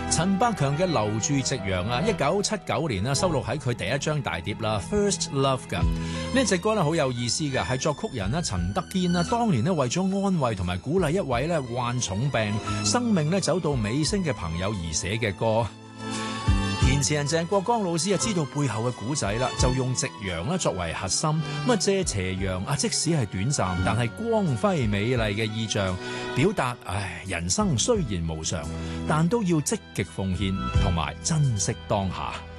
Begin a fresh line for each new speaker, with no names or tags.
陳百強嘅留住夕陽啊，1979年收錄喺佢第一張大碟啦，First Love 㗎。呢隻歌好有意思㗎，係作曲人陳德堅當年為咗安慰同埋鼓勵一位患重病、生命走到尾聲嘅朋友而寫嘅歌。填詞人鄭國江老師知道背後嘅古仔啦，就用夕陽作為核心，借斜陽即使係短暫，但係光輝美麗嘅意象，表達人生雖然無常，但都要積極奉獻同埋珍惜當下。